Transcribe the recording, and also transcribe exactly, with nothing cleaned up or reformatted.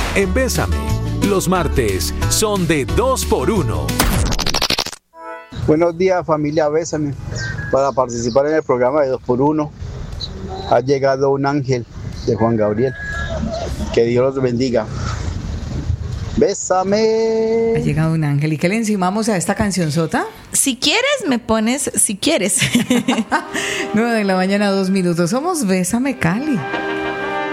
en Bésame. Los martes son de dos por uno. Buenos días, familia Bésame. Para participar en el programa de dos por uno ha llegado un ángel de Juan Gabriel. Que Dios los bendiga. Bésame. Ha llegado un ángel. ¿Y qué le encimamos a esta canción sota? Si quieres, me pones si quieres. nueve de la mañana, dos minutos. Somos Bésame Cali.